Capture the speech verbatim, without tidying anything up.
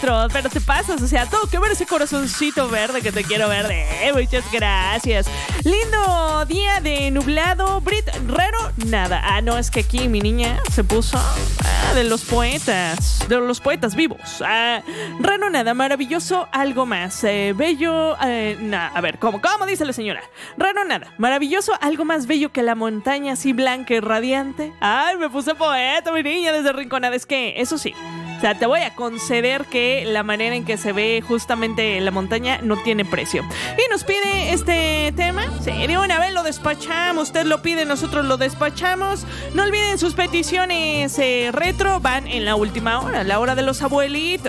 retro, pero te pasas, o sea, todo que ver ese corazoncito verde que te quiero ver. Eh, muchas gracias. Lindo día de nublado. Brit, raro, nada. Ah, no, es que aquí mi niña se puso ah, de los poetas, de los poetas vivos. Ah, raro, nada, maravilloso, algo más. Eh, bello, eh, nah, a ver, ¿cómo, ¿cómo dice la señora? Raro, nada, maravilloso, algo más bello que la montaña así blanca y radiante. Ay, me puse poeta, mi niña, desde Rinconada. Es que, eso sí, o sea, te voy a conceder que la manera en que se ve justamente la montaña no tiene precio. Y nos pide este tema. Sí, de una vez lo despachamos. Usted lo pide, nosotros lo despachamos. No olviden sus peticiones eh, retro. Van en la última hora, la hora de los abuelitos.